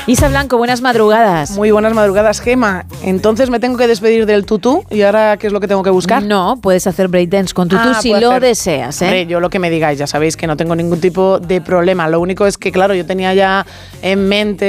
Isa Blanco, buenas madrugadas. Muy buenas madrugadas, Gema. Entonces me tengo que despedir del tutú y ahora ¿qué es lo que tengo que buscar? No, puedes hacer breakdance con tutú si lo deseas, ¿eh? Hombre, yo lo que me digáis, ya sabéis que no tengo ningún tipo de problema. Lo único es que, claro, yo tenía ya en mente